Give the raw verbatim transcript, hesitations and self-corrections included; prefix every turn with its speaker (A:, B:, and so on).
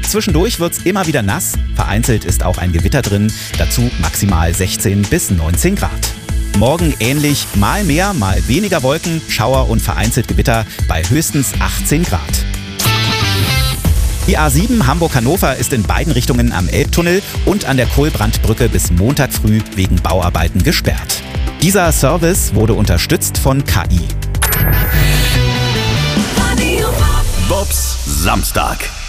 A: Zwischendurch wird's immer wieder nass, vereinzelt ist auch ein Gewitter drin, dazu maximal sechzehn bis neunzehn Grad. Morgen ähnlich, mal mehr, mal weniger Wolken, Schauer und vereinzelt Gewitter bei höchstens achtzehn Grad. Die A sieben Hamburg-Hannover ist in beiden Richtungen am Elbtunnel und an der Kohlbrandbrücke bis Montag früh wegen Bauarbeiten gesperrt. Dieser Service wurde unterstützt von K I.
B: Bobs Samstag.